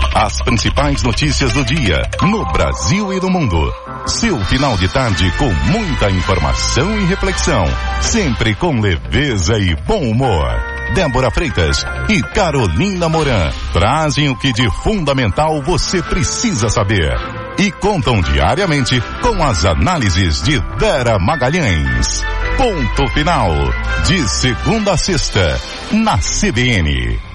As principais notícias do dia, no Brasil e no mundo. Seu final de tarde com muita informação e reflexão. Sempre com leveza e bom humor. Débora Freitas e Carolina Moran trazem o que de fundamental você precisa saber. E contam diariamente com as análises de Vera Magalhães. Ponto final. De segunda a sexta, na CBN.